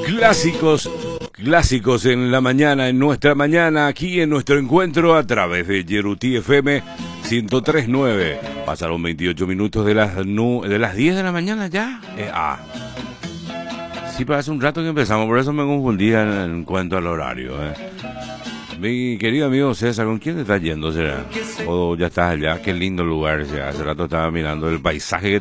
Clásicos, clásicos en la mañana, en nuestra mañana, aquí en nuestro encuentro a través de Yeruti FM 103.9. Pasaron 28 minutos de las 10 de la mañana ya. Sí, pero hace un rato que empezamos, por eso me confundía en cuanto al horario. Mi querido amigo César, ¿con quién te estás yendo, será? O ya estás allá, qué lindo lugar, hace rato estaba mirando el paisaje que